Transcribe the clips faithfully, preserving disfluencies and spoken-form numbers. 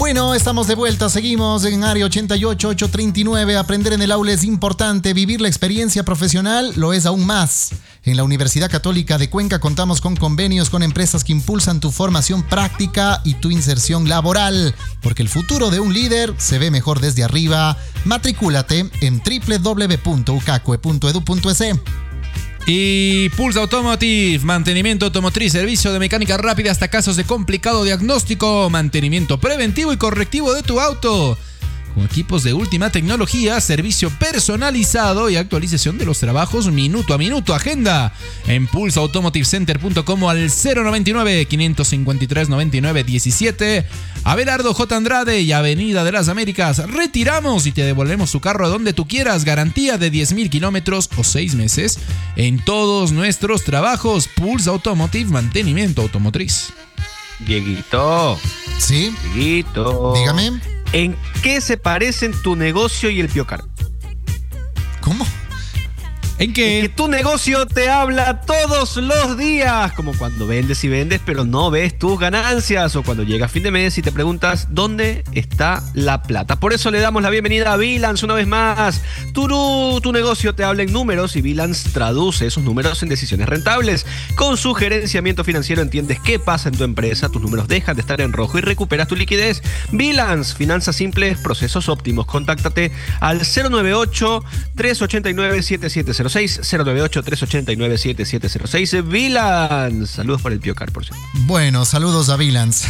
Bueno, estamos de vuelta, seguimos en Área ochenta y ocho, ochocientos treinta y nueve. Aprender en el aula es importante, vivir la experiencia profesional lo es aún más. En la Universidad Católica de Cuenca contamos con convenios con empresas que impulsan tu formación práctica y tu inserción laboral, porque el futuro de un líder se ve mejor desde arriba. Matricúlate en doble u doble u doble u punto u cacue punto edu punto es. Y Pulse Automotive, mantenimiento automotriz, servicio de mecánica rápida hasta casos de complicado diagnóstico, mantenimiento preventivo y correctivo de tu auto. Con equipos de última tecnología, servicio personalizado y actualización de los trabajos minuto a minuto. Agenda en pulse automotive center punto com o al cero noventa y nueve, quinientos cincuenta y tres, noventa y nueve, diecisiete. Abelardo J. Andrade y Avenida de las Américas. Retiramos y te devolvemos tu carro a donde tú quieras. Garantía de diez mil kilómetros o seis meses en todos nuestros trabajos. Pulse Automotive, mantenimiento automotriz. Dieguito. ¿Sí? Dieguito. Dígame. ¿En qué se parecen tu negocio y el Piocar? ¿Cómo? ¿En qué? En que tu negocio te habla todos los días, como cuando vendes y vendes, pero no ves tus ganancias, o cuando llega fin de mes y te preguntas ¿dónde está la plata? Por eso le damos la bienvenida a Vilance una vez más. Turú, tu negocio te habla en números y Vilance traduce esos números en decisiones rentables. Con su gerenciamiento financiero entiendes qué pasa en tu empresa, tus números dejan de estar en rojo y recuperas tu liquidez. Vilance, finanzas simples, procesos óptimos. Contáctate al cero nueve ocho, tres ocho nueve, siete siete cero seis, cero nueve ocho, tres ocho nueve, siete siete cero seis. Vilance. Saludos por el Piocar, por cierto. Bueno, saludos a Vilance.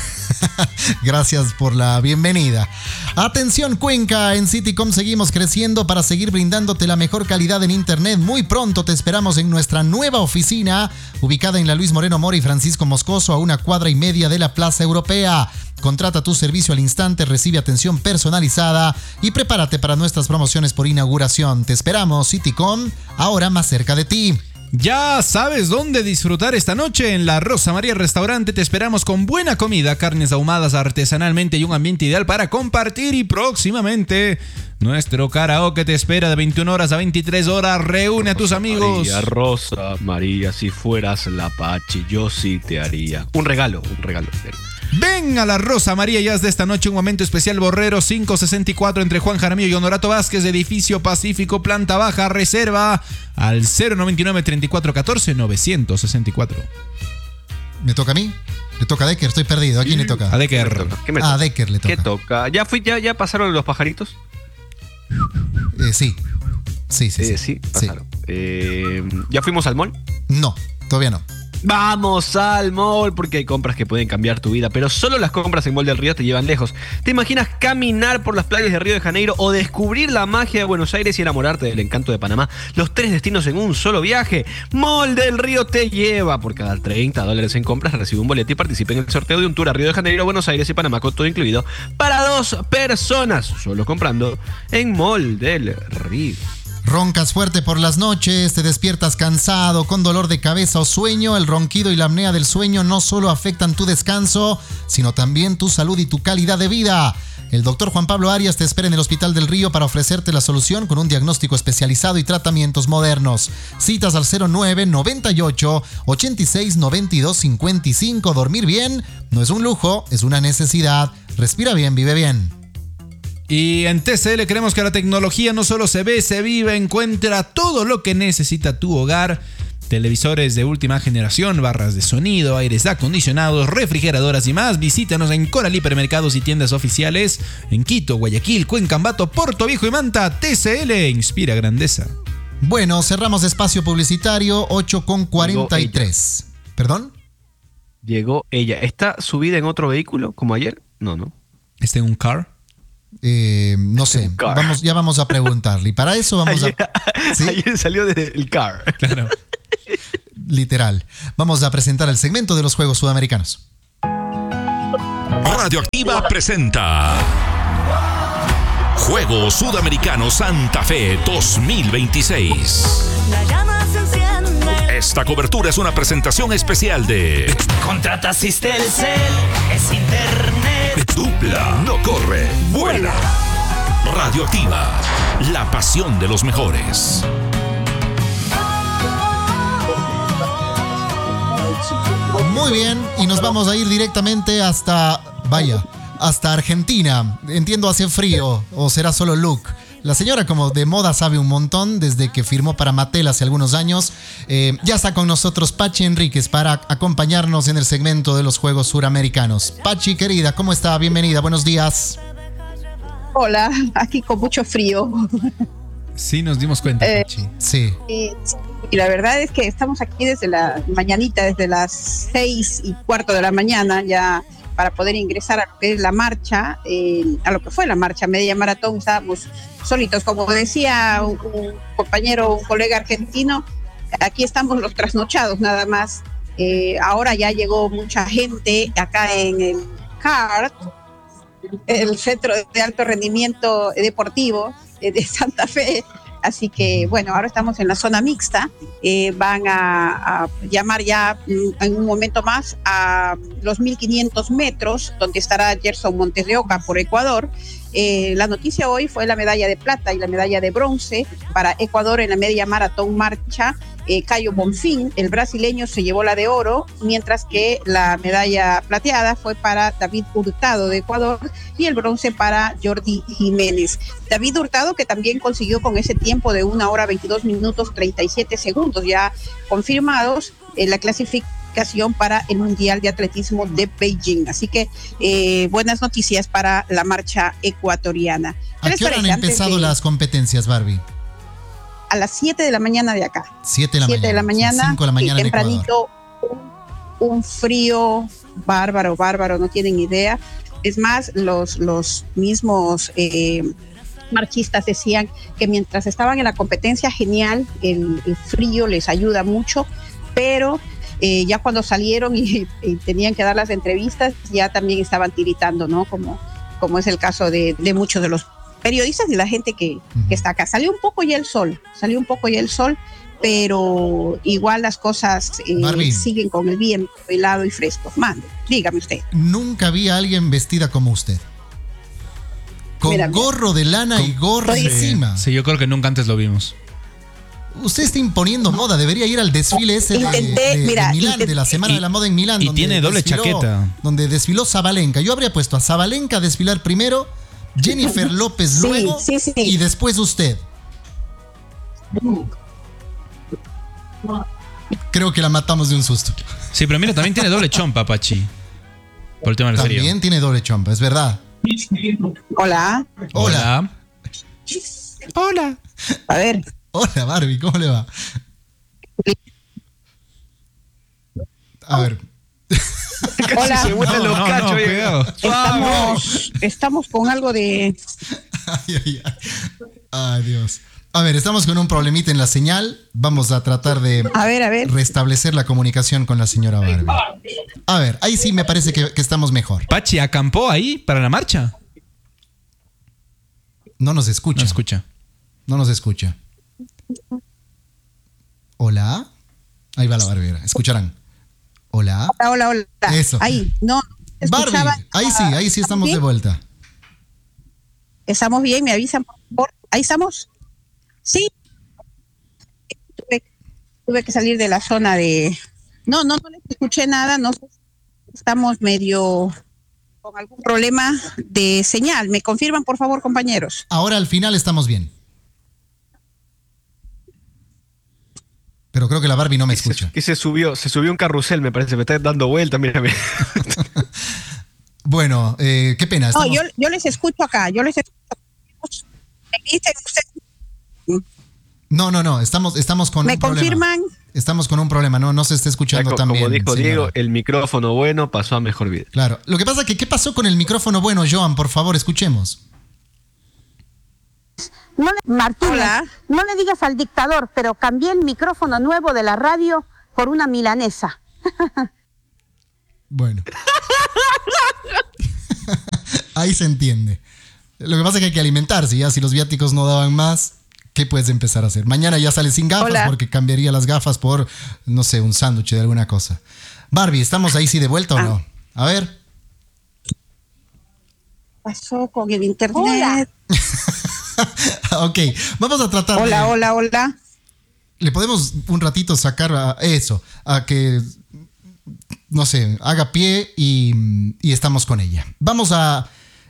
Gracias por la bienvenida. Atención Cuenca, en Citycom seguimos creciendo para seguir brindándote la mejor calidad en internet. Muy pronto te esperamos en nuestra nueva oficina, ubicada en la Luis Moreno Mora y Francisco Moscoso, a una cuadra y media de la Plaza Europea. Contrata tu servicio al instante, recibe atención personalizada y prepárate para nuestras promociones por inauguración. Te esperamos, Citycom, ahora más cerca de ti. Ya sabes dónde disfrutar esta noche. En la Rosa María Restaurante te esperamos con buena comida, carnes ahumadas artesanalmente y un ambiente ideal para compartir. Y próximamente nuestro karaoke te espera de veintiuna horas a veintitrés horas. Reúne a tus amigos. María, Rosa María, si fueras la Pachi, yo sí te haría un regalo, un regalo. Ven a la Rosa María y haz de esta noche un momento especial. Borrero quinientos sesenta y cuatro entre Juan Jaramillo y Honorato Vázquez, edificio Pacífico, planta baja. Reserva al cero noventa y nueve, treinta y cuatro, catorce, novecientos sesenta y cuatro. ¿Me toca a mí? Le toca a Decker, estoy perdido. ¿A quién le toca? A Decker. ¿Qué me toca? A Decker le toca. ¿Qué toca? ¿Ya, fui, ya, ya pasaron los pajaritos? Eh, sí. Sí, sí, sí. Eh, sí, pasaron. Sí. Eh, ¿Ya fuimos al mall? No, todavía no. Vamos al mall, porque hay compras que pueden cambiar tu vida, pero solo las compras en Mall del Río te llevan lejos. ¿Te imaginas caminar por las playas de Río de Janeiro o descubrir la magia de Buenos Aires y enamorarte del encanto de Panamá? Los tres destinos en un solo viaje. Mall del Río te lleva. Por cada treinta dólares en compras recibe un boleto y participa en el sorteo de un tour a Río de Janeiro, Buenos Aires y Panamá con todo incluido para dos personas, solo comprando en Mall del Río. Roncas fuerte por las noches, te despiertas cansado, con dolor de cabeza o sueño. El ronquido y la apnea del sueño no solo afectan tu descanso, sino también tu salud y tu calidad de vida. El doctor Juan Pablo Arias te espera en el Hospital del Río para ofrecerte la solución con un diagnóstico especializado y tratamientos modernos. Citas al cero nueve, noventa y ocho, ochenta y seis, noventa y dos, cincuenta y cinco. Dormir bien no es un lujo, es una necesidad. Respira bien, vive bien. Y en T C L creemos que la tecnología no solo se ve, se vive. Encuentra todo lo que necesita tu hogar. Televisores de última generación, barras de sonido, aires acondicionados, refrigeradoras y más. Visítanos en Coral Hipermercados y tiendas oficiales en Quito, Guayaquil, Cuenca, Ambato, Puerto Viejo y Manta. T C L inspira grandeza. Bueno, cerramos espacio publicitario, ocho con cuarenta y tres. ¿Perdón? Llegó ella. ¿Está subida en otro vehículo como ayer? No, no. ¿Está en un car? Eh, no sé, vamos, ya vamos a preguntarle. Y para eso vamos ayer, a... ¿sí? Ayer salió del car. Claro. Literal. Vamos a presentar el segmento de los Juegos Sudamericanos. Radioactiva presenta Juegos Sudamericanos Santa Fe dos mil veintiséis. Esta cobertura es una presentación especial de Contrata Sistelcel, es internet. Dupla, no corre, vuela. Radioactiva, la pasión de los mejores. Muy bien, y nos vamos a ir directamente hasta, vaya, hasta Argentina. Entiendo, hace frío, o será solo look. La señora, como de moda, sabe un montón desde que firmó para Mattel hace algunos años. Eh, ya está con nosotros Pachi Enríquez para acompañarnos en el segmento de los Juegos Suramericanos. Pachi, querida, ¿cómo está? Bienvenida, buenos días. Hola, aquí con mucho frío. Sí, nos dimos cuenta, Eh, Pachi. Sí. Y, y la verdad es que estamos aquí desde la mañanita, desde las seis y cuarto de la mañana, ya para poder ingresar a lo que es la marcha, eh, a lo que fue la marcha media maratón. Estábamos solitos, como decía un, un compañero, un colega argentino, aquí estamos los trasnochados nada más. Eh, ahora ya llegó mucha gente acá en el C A R T, el Centro de Alto Rendimiento Deportivo eh, de Santa Fe. Así que bueno, ahora estamos en la zona mixta. Eh, van a, a llamar ya mm, en un momento más a los mil quinientos metros, donde estará Gerson Montes de Oca por Ecuador. Eh, la noticia hoy fue la medalla de plata y la medalla de bronce para Ecuador en la media maratón marcha. Eh, Caio Bonfim, el brasileño, se llevó la de oro, mientras que la medalla plateada fue para David Hurtado de Ecuador y el bronce para Jordi Jiménez. David Hurtado, que también consiguió con ese tiempo de una hora veintidós minutos treinta y siete segundos ya confirmados en la clasificación para el Mundial de Atletismo de Beijing. Así que eh, buenas noticias para la marcha ecuatoriana. ¿A qué hora han empezado de, las competencias, Barbie? A las siete de la mañana de acá. siete de la siete mañana. de la mañana. cinco de la mañana y en Ecuador. tempranito, un, un frío bárbaro, bárbaro, no tienen idea. Es más, los, los mismos eh, marchistas decían que mientras estaban en la competencia, genial, el, el frío les ayuda mucho, pero eh, ya cuando salieron y, y tenían que dar las entrevistas, ya también estaban tiritando, ¿no? Como, como es el caso de, de muchos de los periodistas y la gente que, uh-huh. que está acá. Salió un poco ya el sol, salió un poco ya el sol, pero igual las cosas eh, siguen con el viento helado y fresco. Mande, dígame usted. Nunca vi a alguien vestida como usted. Con mira, gorro de lana con, y gorro sí, encima. Sí, yo creo que nunca antes lo vimos. Usted está imponiendo moda, debería ir al desfile ese de, intenté, de, mira, de Milán, intenté, de la Semana y, de la Moda en Milán. Y donde tiene doble desfiló, chaqueta. Donde desfiló Zabalenka. Yo habría puesto a Zabalenka a desfilar primero, Jennifer López sí, luego sí, sí. y después usted. Creo que la matamos de un susto. Sí, pero mira, también tiene doble chompa, Pachi. Por el tema del También frío. tiene doble chompa, es verdad. Hola. Hola. Hola. A ver. Hola, Barbie, ¿cómo le va? A ver. Hola. Se vuelven los no, cachos. No, cuidado. Estamos, estamos con algo de... Ay, ay, ay. Ay, Dios. A ver, estamos con un problemita en la señal. Vamos a tratar de a ver, a ver. restablecer la comunicación con la señora Barbie. A ver, ahí sí me parece que, que estamos mejor. ¿Pachi acampó ahí para la marcha? No nos escucha. No escucha. No nos escucha. Hola. Ahí va la barbera. Escucharán. Hola. Hola, hola, hola. Eso. Ahí, no. Barbie, ahí sí, ahí sí estamos de vuelta. ¿Estamos bien? ¿Me avisan, por favor? ¿Ahí estamos? Sí. Tuve, tuve que salir de la zona de... No, no, no les escuché nada. No sé si estamos medio con algún problema de señal. ¿Me confirman, por favor, compañeros? Ahora al final estamos bien. Pero creo que la Barbie no me escucha. Que se, se subió, se subió un carrusel, me parece, me está dando vuelta, mírame. Bueno, eh, qué pena. Estamos... No, yo, yo les escucho acá, yo les escucho. ¿Me dicen ustedes? No, no, no, estamos, estamos con ¿Me un problema. confirman? Estamos con un problema, no, no se está escuchando tan bien. Como dijo señora. Diego, el micrófono bueno pasó a mejor vida. Claro, lo que pasa es que, ¿qué pasó con el micrófono bueno, Joan? Por favor, escuchemos. No le, Martínez, Hola. no le digas al dictador, pero cambié el micrófono nuevo de la radio por una milanesa. Bueno. Ahí se entiende. Lo que pasa es que hay que alimentarse, ya si los viáticos no daban más, ¿qué puedes empezar a hacer? Mañana ya sales sin gafas. Hola. Porque cambiaría las gafas por, no sé, un sándwich de alguna cosa. Barbie, ¿estamos ahí sí de vuelta o no? A ver. Pasó con el internet. Ok, vamos a tratar Hola, de... hola, hola. Le podemos un ratito sacar a eso, a que, no sé, haga pie y, y estamos con ella. Vamos a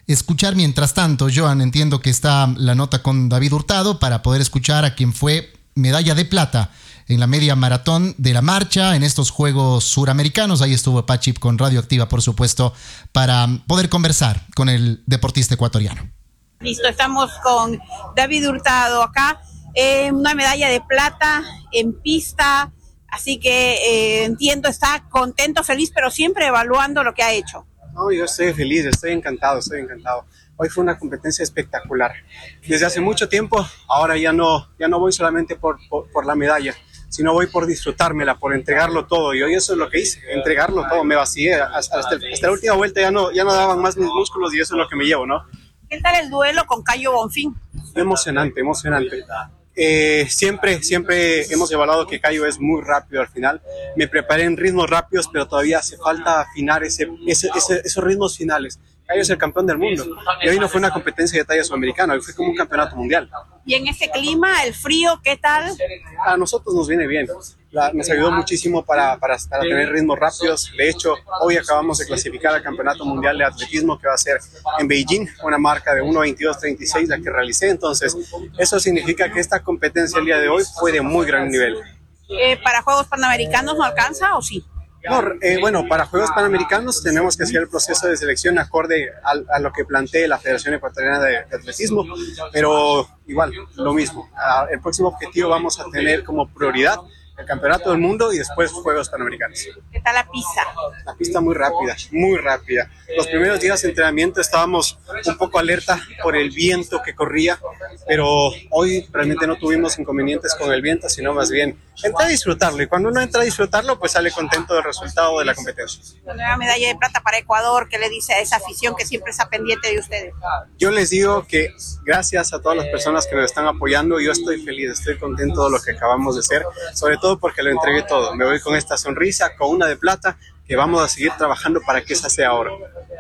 escuchar mientras tanto, Joan, entiendo que está la nota con David Hurtado para poder escuchar a quien fue medalla de plata en la media maratón de la marcha en estos Juegos Suramericanos. Ahí estuvo Pachip con Radioactiva, por supuesto, para poder conversar con el deportista ecuatoriano. Listo, estamos con David Hurtado acá, eh, una medalla de plata en pista, así que eh, entiendo, está contento, feliz, pero siempre evaluando lo que ha hecho. No, yo estoy feliz, estoy encantado, estoy encantado. Hoy fue una competencia espectacular. Desde hace mucho tiempo, ahora ya no, ya no voy solamente por, por, por la medalla, sino voy por disfrutármela, por entregarlo todo. Y hoy eso es lo que hice, entregarlo todo. Me vacié. Hasta, hasta, hasta la última vuelta ya no, ya no daban más mis músculos y eso es lo que me llevo, ¿no? ¿Qué tal el duelo con Cayo Bonfín? Emocionante, emocionante. Eh, siempre, siempre hemos evaluado que Cayo es muy rápido al final. Me preparé en ritmos rápidos, pero todavía hace falta afinar ese, ese, ese, esos ritmos finales. Cayo es el campeón del mundo. Y hoy no fue una competencia de talla sudamericana, hoy fue como un campeonato mundial. Y en este clima, el frío, ¿qué tal? A nosotros nos viene bien. La, nos ayudó muchísimo para, para, para tener ritmos rápidos. De hecho, hoy acabamos de clasificar al Campeonato Mundial de Atletismo que va a ser en Beijing, una marca de uno veintidós treinta y seis la que realicé. Entonces, eso significa que esta competencia el día de hoy fue de muy gran nivel. Eh, ¿Para Juegos Panamericanos no alcanza o sí? No, eh, bueno, para Juegos Panamericanos tenemos que hacer el proceso de selección acorde a, a lo que plantee la Federación Ecuatoriana de, de Atletismo, pero igual, lo mismo. Ah, el próximo objetivo vamos a tener como prioridad el Campeonato del Mundo y después Juegos Panamericanos. ¿Qué tal la pista? La pista muy rápida, muy rápida. Los primeros días de entrenamiento estábamos un poco alerta por el viento que corría, pero hoy realmente no tuvimos inconvenientes con el viento, sino más bien entra a disfrutarlo. Y cuando uno entra a disfrutarlo, pues sale contento del resultado de la competencia. La nueva medalla de plata para Ecuador, ¿qué le dice a esa afición que siempre está pendiente de ustedes? Yo les digo que gracias a todas las personas que nos están apoyando, yo estoy feliz, estoy contento de lo que acabamos de hacer, sobre todo porque lo entregué todo. Me voy con esta sonrisa, con una de plata, que vamos a seguir trabajando para que esa sea ahora.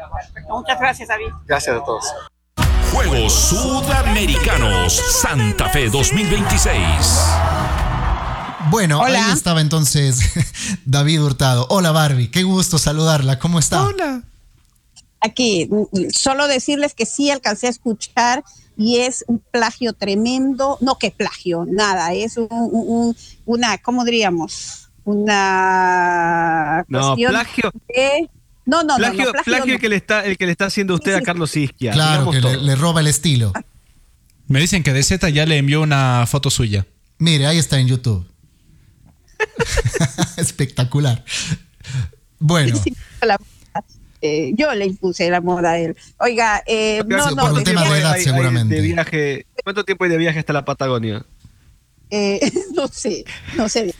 Muchas gracias, David. Gracias a todos. Juegos Sudamericanos Santa Fe dos mil veintiséis. Bueno, Hola. Ahí estaba entonces David Hurtado. Hola Barbie, qué gusto saludarla. ¿Cómo está? Hola. Aquí, solo decirles que sí alcancé a escuchar y es un plagio tremendo. No, que plagio, nada, es un, un, una, ¿cómo diríamos? Una No, cuestión plagio. de... No, no, Plagio, no, no, plagio plagio no. el, que le está, el que le está haciendo usted Sí, a sí. Carlos Isquia. Claro, digamos que le, todo. le roba el estilo. Me dicen que D Z ya le envió una foto suya. Mire, ahí está en YouTube. Espectacular. Bueno, Sí, la- eh, yo le impuse la moda a él. Oiga, eh, no, Sí, no, por un de tema viaje- de edad, Hay- hay seguramente. de viaje, ¿cuánto tiempo hay de viaje hasta la Patagonia? Eh, no sé, no sé.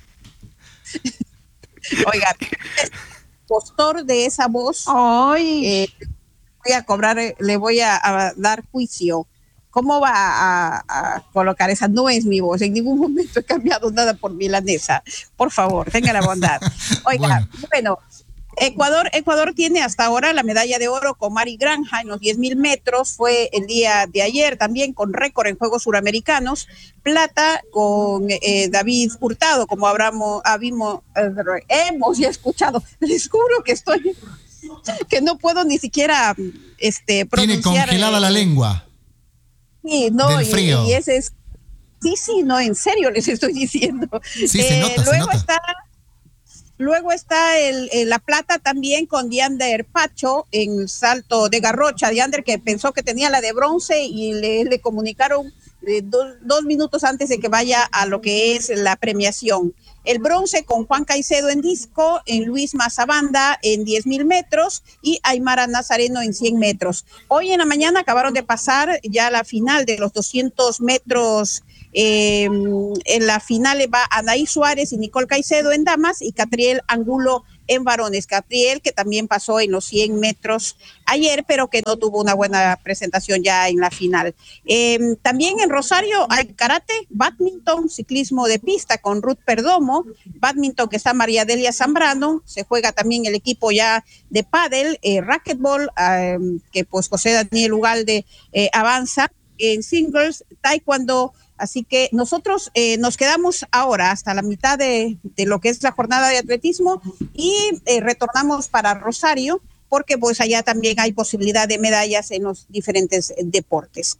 Oiga, postor de esa voz, eh, voy a cobrar, eh, le voy a, a dar juicio. ¿Cómo va a, a colocar esa? No es mi voz, en ningún momento he cambiado nada por milanesa. Por favor, tenga la bondad. Oiga, Bueno. bueno, Ecuador, Ecuador tiene hasta ahora la medalla de oro con Mari Granja en los diez mil metros, fue el día de ayer también con récord en Juegos Suramericanos, plata con eh, David Hurtado, como habramos, habimos, eh, hemos ya escuchado, les juro que estoy, que no puedo ni siquiera este, tiene pronunciar. congelada eh, la lengua. Sí, no, del y- frío. Y, ese es, sí, sí, no, en serio les estoy diciendo. Sí, se nota, se luego nota. está, luego está el, el- la plata también con Diander Pacho en salto de garrocha. Diander que pensó que tenía la de bronce y le, le comunicaron eh, do- dos minutos antes de que vaya a lo que es la premiación. El bronce con Juan Caicedo en disco, en Luis Mazabanda en diez mil metros y Aymara Nazareno en cien metros. Hoy en la mañana acabaron de pasar ya la final de los doscientos metros. Eh, en la final va Anaí Suárez y Nicole Caicedo en damas y Catriel Angulo en varones. Catriel que también pasó en los cien metros ayer, pero que no tuvo una buena presentación ya en la final. Eh, también en Rosario hay karate, badminton, ciclismo de pista con Ruth Perdomo, badminton que está María Delia Zambrano, se juega también el equipo ya de pádel, eh, racquetball, eh, que pues José Daniel Ugalde eh, avanza, en singles, taekwondo. Así que nosotros eh, nos quedamos ahora hasta la mitad de, de lo que es la jornada de atletismo y eh, retornamos para Rosario porque pues allá también hay posibilidad de medallas en los diferentes deportes.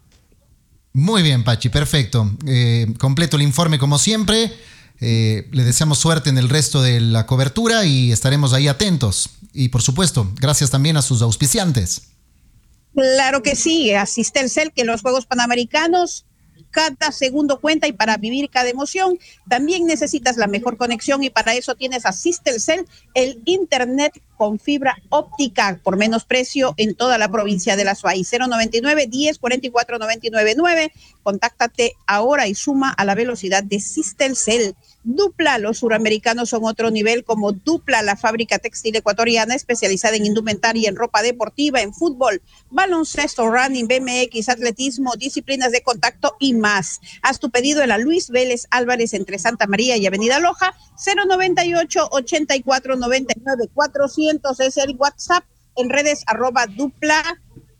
Muy bien, Pachi, perfecto. Eh, completo el informe como siempre. Eh, le deseamos suerte en el resto de la cobertura y estaremos ahí atentos. Y por supuesto, gracias también a sus auspiciantes. Claro que sí, asiste el C E L, que en los Juegos Panamericanos cada segundo cuenta y para vivir cada emoción también necesitas la mejor conexión y para eso tienes Asiste el C E L, el internet con fibra óptica por menos precio en toda la provincia de La Suay. Cero noventa y nueve, diez, cuarenta y cuatro, noventa y nueve, nueve. Contáctate ahora y suma a la velocidad de Asiste el C E L. Dupla, los suramericanos son otro nivel, como Dupla, la fábrica textil ecuatoriana especializada en indumentaria, en ropa deportiva, en fútbol, baloncesto, running, B M X, atletismo, disciplinas de contacto y más. Haz tu pedido en la Luis Vélez Álvarez entre Santa María y Avenida Loja. Cero noventa y ocho, ochenta y cuatro, noventa y nueve, cuatrocientos es el WhatsApp. En redes arroba dupla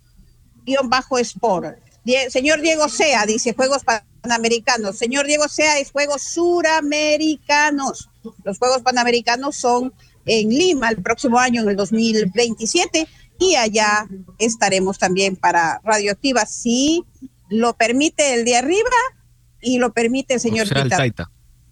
guión bajo sport. Die- señor Diego Sea dice Juegos Panamericanos. Señor Diego Sea, es Juegos Suramericanos. Los Juegos Panamericanos son en Lima el próximo año, en el dos mil veintisiete, y allá estaremos también para Radioactiva, si lo permite el de arriba y lo permite el señor O sea, el Tita. Taita.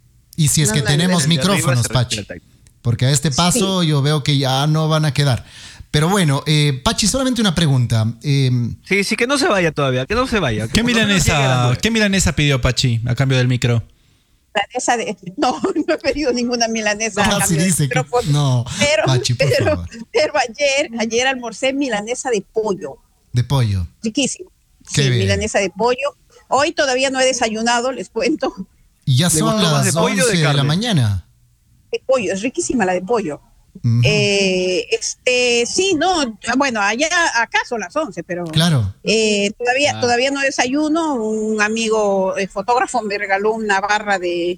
Y si es No, que no, tenemos el de arriba micrófonos, se refiere Pachi. al Taita. Porque a este paso Sí. yo veo que ya no van a quedar. Pero bueno, eh, Pachi, solamente una pregunta. Eh, Sí, sí, que no se vaya todavía, que no se vaya. Que ¿Qué por lo menos llegue a las milanesa, nueve. ¿Qué milanesa pidió Pachi a cambio del micro? Milanesa de, no, no he pedido ninguna milanesa. no, a si cambio de dice que, micrófono. no, pero, Pachi, por pero, favor. pero ayer, ayer almorcé milanesa de pollo. De pollo. Riquísimo. Qué Sí, bien. milanesa de pollo. Hoy todavía no he desayunado, les cuento. Y ya ¿Le son gustó más las de pollo o de once de, la carne? mañana. De pollo, es riquísima la de pollo. Ujú. Eh, este, sí, no, bueno, allá acá son las once, pero Claro. eh, todavía, Ah. todavía no desayuno. Un amigo eh, fotógrafo me regaló una barra de,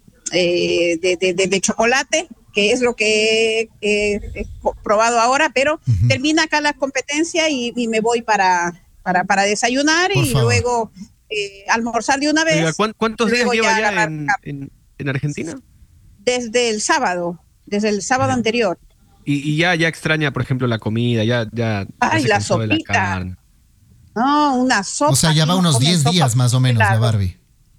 eh, de, de, de- de chocolate, que es lo que he, he probado ahora, pero Ujú. termina acá la competencia y, y me voy para, para, para desayunar Por y favor. luego eh, almorzar de una vez. Oiga, ¿cuán- ¿cuántos días Luego lleva ya ya agarrar en, cap- en, en Argentina? Desde el sábado, desde el sábado anterior. Y, y ya, ya extraña, por ejemplo, la comida, ya, ya, ya Ay, se la cansó de la sopita. carne. No, una sopa. O sea, ya aquí va no unos comen diez sopa días más o menos la claro. Barbie.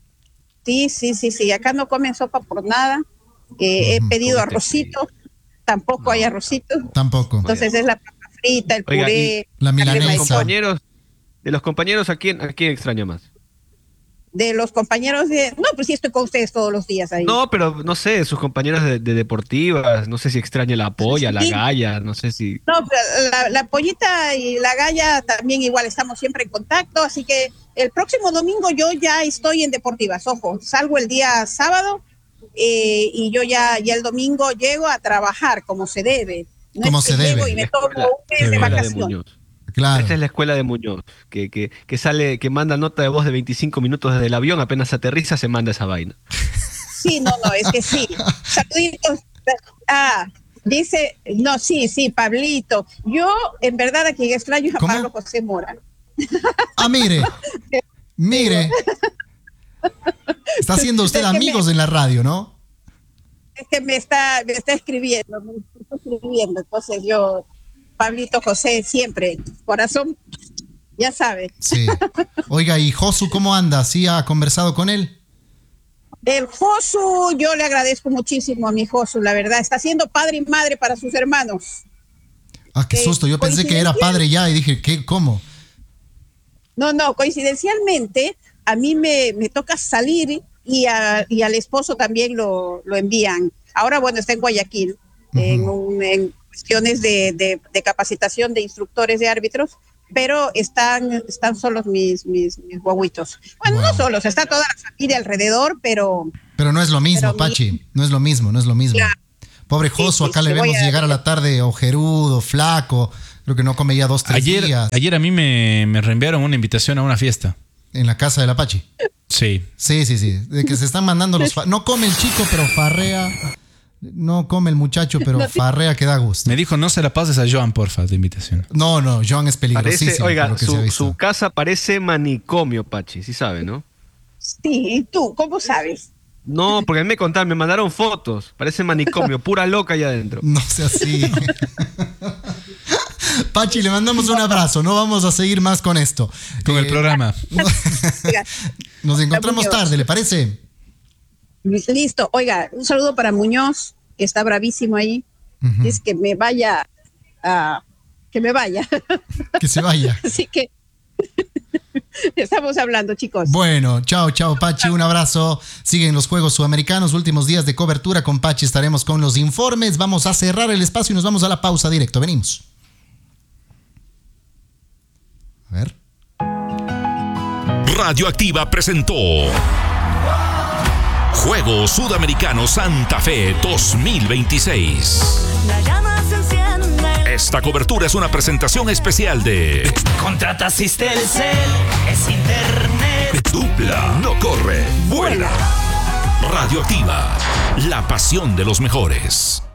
Sí, sí, sí, sí. Acá no comen sopa por nada. Eh, He Ujú. pedido Comete arrocito. Tampoco No, hay no. arrocito. Tampoco. Entonces es la papa frita, el Oiga, puré. La crema De de los milanesa. compañeros, de los compañeros, ¿a quién, a quién extraña más? De los compañeros de... No, pues sí estoy con ustedes todos los días ahí. No, pero no sé, sus compañeros de, de deportivas, no sé si extraña la polla, la Sí. galla, no sé si... No, pero la, la pollita y la galla también igual estamos siempre en contacto, así que el próximo domingo yo ya estoy en Deportivas, ojo, salgo el día sábado eh, y yo ya, ya el domingo llego a trabajar como se debe. No Como es que se llego debe. y me La tomo escuela- un mes Qué de bien. escuela de vacaciones. Muñoz. Claro. Esta es la escuela de Muñoz, que, que, que sale, que manda nota de voz de veinticinco minutos desde el avión, apenas aterriza, se manda esa vaina. Sí, no, no, es que sí. Saluditos. Ah, dice, no, sí, sí, Pablito. Yo, en verdad, a quien extraño es a ¿Cómo? Pablo José Mora. Ah, mire. Mire. Está haciendo usted Es que me- amigos en la radio, ¿no? Es que me está, me está escribiendo, me está escribiendo. Entonces yo, Pablito José, siempre, corazón, ya sabe. Sí. Oiga, ¿y Josu cómo anda? ¿Sí ha conversado con él? El Josu, yo le agradezco muchísimo a mi Josu, la verdad. Está siendo padre y madre para sus hermanos. Ah, qué Eh, susto. Yo pensé que era coincidencia. padre ya y dije, ¿qué? ¿Cómo? No, no, coincidencialmente, a mí me, me toca salir y, a- y al esposo también lo, lo envían. Ahora, bueno, está en Guayaquil, en, un- en cuestiones de, de- de capacitación de instructores de árbitros, pero están, están solos mis, mis, mis guaguitos. Bueno, Wow. no solos, está toda la familia alrededor, pero Pero no es lo mismo, Pero mi- Pachi. No es lo mismo, no es lo mismo. Claro. Pobre Sí, Josu, sí, acá sí, le voy vemos a- llegar a la tarde ojerudo, flaco. Creo que no come ya dos, tres Ayer, días ayer a mí me, me reenviaron una invitación a una fiesta. en la casa del Apache. Sí. Sí, sí, sí. De que se están mandando los... fa- No come el chico, pero farrea. No come el muchacho, pero farrea que da gusto. Me dijo, no se la pases a Joan, porfa, de invitación. No, no, Joan es peligrosísimo. Parece, por oiga, lo que se ha su, visto. su casa parece manicomio, Pachi, sí sabe, ¿no? sí, ¿y tú cómo sabes? No, porque a mí me contaron, me mandaron fotos, parece manicomio, pura loca allá adentro. No sea así. Pachi, le mandamos un abrazo. No vamos a seguir más con esto. Con eh, el programa. Nos encontramos tarde, ¿le parece? Listo. Oiga, un saludo para Muñoz, que está bravísimo ahí. Uh-huh. Es que me vaya a... Que me vaya. Que se vaya. Así que estamos hablando, chicos. Bueno, chao, chao, Pachi, un abrazo. Siguen los Juegos Sudamericanos, últimos días de cobertura. Con Pachi estaremos con los informes. Vamos a cerrar el espacio y nos vamos a la pausa directo. Venimos. A ver. Radioactiva presentó Juegos Sudamericanos Santa Fe dos mil veintiséis. La llama se enciende. Esta cobertura es una presentación especial de Contrata Sistelcel, es internet. Dupla, no corre, vuela. Radioactiva, la pasión de los mejores.